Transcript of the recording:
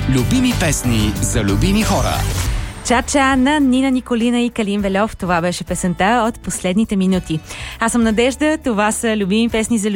Любими песни за любими хора. Ча-ча на Нина Николина и Калин Вельов. Това беше песента от последните минути. Аз съм Надежда. Това са любими песни за